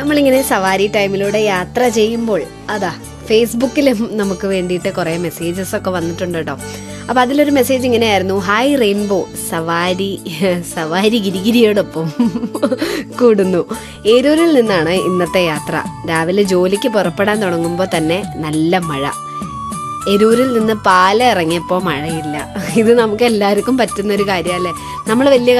നമ്മളിങ്ങനെ സവാരി ടൈമിലൂടെ യാത്ര ചെയ്യുമ്പോൾ അതാ ഫേസ്ബുക്കിലും നമുക്ക് വേണ്ടിയിട്ട് കുറേ മെസ്സേജസ് ഒക്കെ വന്നിട്ടുണ്ട് കേട്ടോ. അപ്പം അതിലൊരു മെസ്സേജ് ഇങ്ങനെയായിരുന്നു: ഹായ് റെയിൻബോ, സവാരി ഗിരിഗിരിയോടൊപ്പം കൂടുന്നു. ഏരൂരിൽ നിന്നാണ് ഇന്നത്തെ യാത്ര. രാവിലെ ജോലിക്ക് പുറപ്പെടാൻ തുടങ്ങുമ്പോൾ തന്നെ നല്ല മഴ. എരൂരിൽ നിന്ന് പാല ഇറങ്ങിയപ്പോൾ മഴയില്ല. ഇത് നമുക്ക് എല്ലാവർക്കും പറ്റുന്നൊരു കാര്യമല്ലേ. നമ്മൾ വലിയ